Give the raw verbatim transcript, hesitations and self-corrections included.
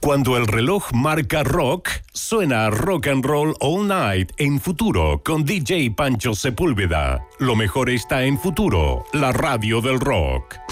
Cuando el reloj marca rock, suena Rock and Roll All Night en Futuro con D J Pancho Sepúlveda. Lo mejor está en Futuro, la radio del rock.